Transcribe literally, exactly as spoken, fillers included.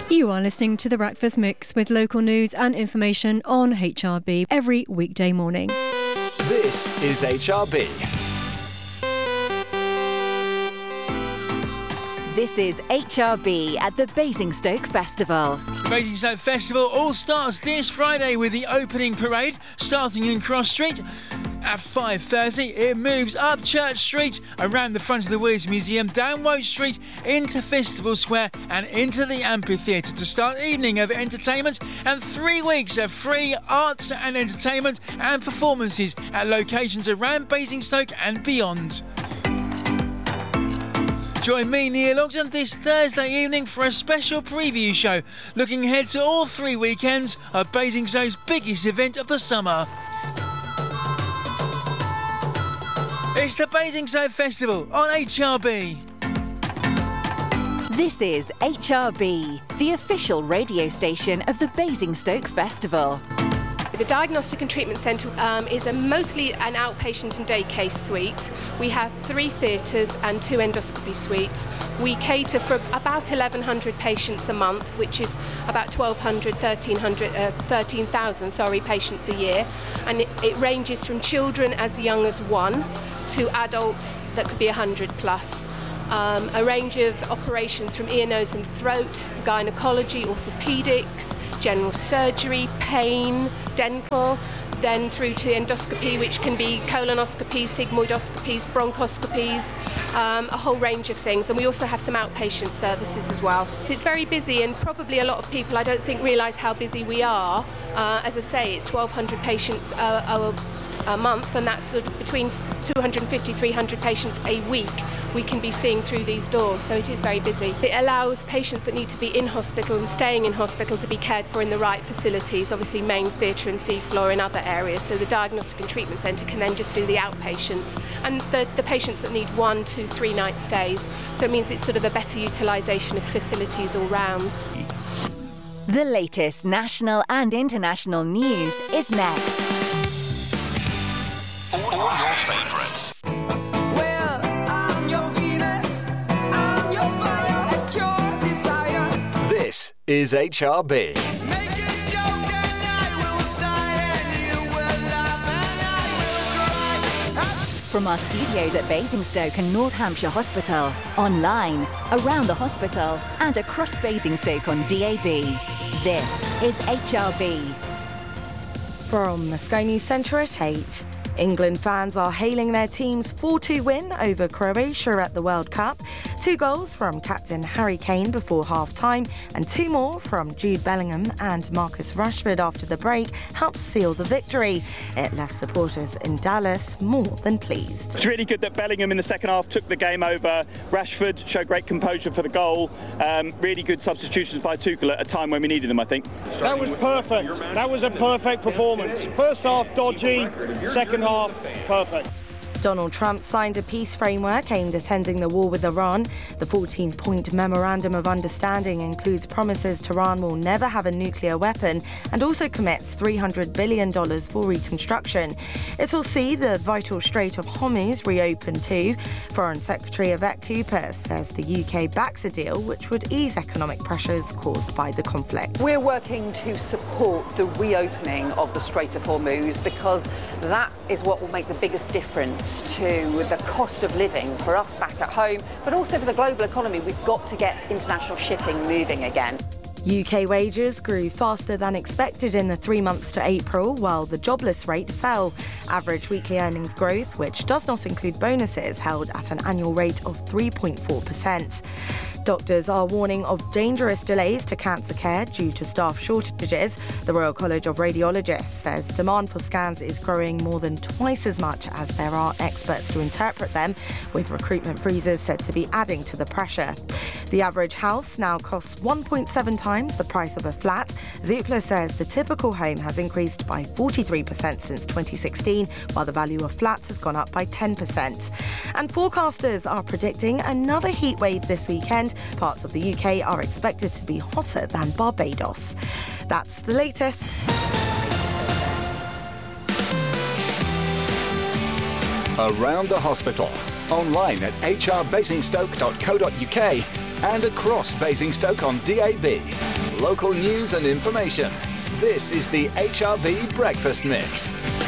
You are listening to The Breakfast Mix with local news and information on H R B every weekday morning. This is H R B. This is H R B at the Basingstoke Festival. Basingstoke Festival all starts this Friday with the opening parade starting in Cross Street. At five thirty, it moves up Church Street, around the front of the Willis Museum, down Woke Street, into Festival Square and into the amphitheatre to start an evening of entertainment and three weeks of free arts and entertainment and performances at locations around Basingstoke and beyond. Join me, Neil Ogden, this Thursday evening for a special preview show looking ahead to all three weekends of Basingstoke's biggest event of the summer. It's the Basingstoke Festival on H R B. This is H R B, the official radio station of the Basingstoke Festival. The Diagnostic and Treatment Centre um, is a mostly an outpatient and day case suite. We have three theatres and two endoscopy suites. We cater for about eleven hundred patients a month, which is about twelve hundred, thirteen hundred, uh, thirteen thousand sorry, patients a year. And it, it ranges from children as young as one to adults that could be one hundred plus. Um, a range of operations from ear, nose and throat, gynecology, orthopaedics, general surgery, pain, dental, then through to endoscopy, which can be colonoscopies, sigmoidoscopies, bronchoscopies, um, a whole range of things. And we also have some outpatient services as well. It's very busy, and probably a lot of people, I don't think, realise how busy we are. Uh, as I say, it's twelve hundred patients a, a, a month, and that's sort of between two hundred fifty, three hundred patients a week we can be seeing through these doors, so it is very busy. It allows patients that need to be in hospital and staying in hospital to be cared for in the right facilities, obviously main theatre and seafloor in other areas, so the Diagnostic and Treatment Centre can then just do the outpatients, and the, the patients that need one, two, three night stays, so it means it's sort of a better utilisation of facilities all round. The latest national and international news is next. All your favourites. This is H R B. From our studios at Basingstoke and North Hampshire Hospital, online, around the hospital, and across Basingstoke on D A B. This is H R B. From the Sky News Centre at eight. England fans are hailing their team's four two win over Croatia at the World Cup. Two goals from captain Harry Kane before half-time and two more from Jude Bellingham and Marcus Rashford after the break helped seal the victory. It left supporters in Dallas more than pleased. It's really good that Bellingham in the second half took the game over. Rashford showed great composure for the goal. Um, really good substitutions by Tuchel at a time when we needed them, I think. That was perfect. That was a perfect performance. First half dodgy, second half perfect. Donald Trump signed a peace framework aimed at ending the war with Iran. The fourteen-point Memorandum of Understanding includes promises Tehran will never have a nuclear weapon and also commits three hundred billion dollars for reconstruction. It will see the vital Strait of Hormuz reopened too. Foreign Secretary Yvette Cooper says the U K backs a deal which would ease economic pressures caused by the conflict. We're working to support the reopening of the Strait of Hormuz because that is what will make the biggest difference to the cost of living for us back at home, but also for the global economy. We've got to get international shipping moving again. U K wages grew faster than expected in the three months to April, while the jobless rate fell. Average weekly earnings growth, which does not include bonuses, held at an annual rate of three point four percent. Doctors are warning of dangerous delays to cancer care due to staff shortages. The Royal College of Radiologists says demand for scans is growing more than twice as much as there are experts to interpret them, with recruitment freezes said to be adding to the pressure. The average house now costs one point seven times the price of a flat. Zoopla says the typical home has increased by forty-three percent since twenty sixteen, while the value of flats has gone up by ten percent. And forecasters are predicting another heat wave this weekend. Parts of the U K are expected to be hotter than Barbados. That's the latest. Around the hospital. Online at h r basingstoke dot co dot u k and across Basingstoke on D A B. Local news and information. This is the H R B Breakfast Mix.